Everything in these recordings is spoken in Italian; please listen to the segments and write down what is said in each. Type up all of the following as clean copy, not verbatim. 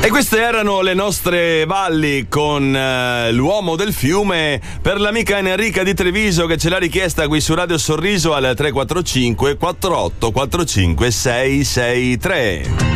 E queste erano le nostre valli con l'uomo del fiume per l'amica Enrica di Treviso che ce l'ha richiesta qui su Radio Sorriso al 345 48 45 663.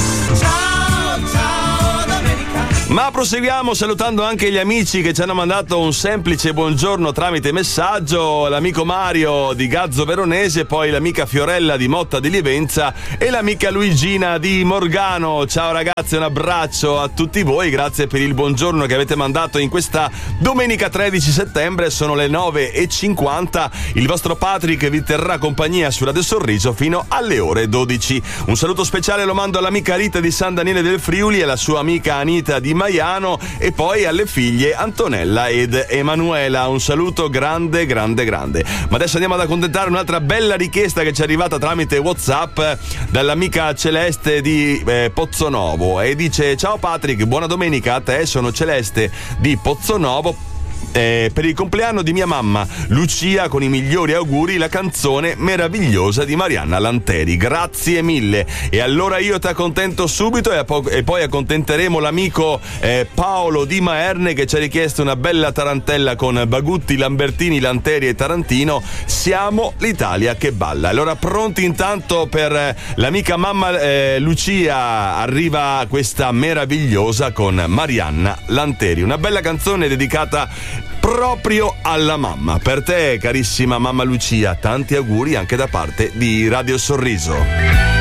Ma proseguiamo salutando anche gli amici che ci hanno mandato un semplice buongiorno tramite messaggio, l'amico Mario di Gazzo Veronese, poi l'amica Fiorella di Motta di Livenza e l'amica Luigina di Morgano. Ciao ragazzi, un abbraccio a tutti voi, grazie per il buongiorno che avete mandato in questa domenica 13 settembre, sono le 9:50, il vostro Patrick vi terrà compagnia su Radio Sorriso fino alle ore 12. Un saluto speciale lo mando all'amica Rita di San Daniele del Friuli e alla sua amica Anita di Maiano e poi alle figlie Antonella ed Emanuela. Un saluto grande. Ma adesso andiamo ad accontentare un'altra bella richiesta che ci è arrivata tramite WhatsApp dall'amica Celeste di Pozzonovo e dice: ciao Patrick, buona domenica a te, sono Celeste di Pozzonovo. Per il compleanno di mia mamma Lucia, con i migliori auguri, la canzone meravigliosa di Marianna Lanteri, grazie mille. E allora io ti accontento subito e poi accontenteremo l'amico Paolo di Maerne che ci ha richiesto una bella tarantella con Bagutti, Lambertini, Lanteri e Tarantino. Siamo l'Italia che balla. Allora pronti intanto per l'amica mamma Lucia, arriva questa meravigliosa con Marianna Lanteri, una bella canzone dedicata proprio alla mamma. Per te, carissima mamma Lucia, tanti auguri anche da parte di Radio Sorriso.